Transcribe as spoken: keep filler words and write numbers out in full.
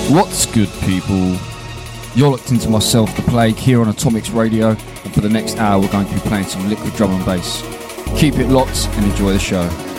What's good, people? You're locked into myself, The Plague, here on Atomics Radio, and for the next hour we're going to be playing some liquid drum and bass. Keep it locked and enjoy the show.